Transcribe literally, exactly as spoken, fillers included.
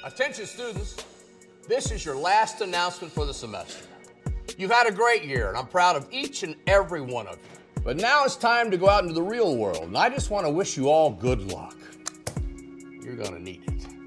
Attention students, this is your last announcement for the semester. You've had a great year, and I'm proud of each and every one of you. But now it's time to go out into the real world, and I just want to wish you all good luck. You're going to need it.